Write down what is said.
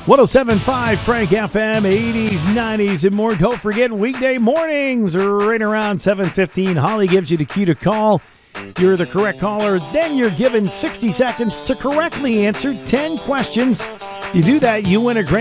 107.5 Frank FM, 80s, 90s, and more. Don't forget, weekday mornings right around 7:15. Holly gives you the cue to call. If you're the correct caller, then you're given 60 seconds to correctly answer 10 questions. If you do that, you win a grand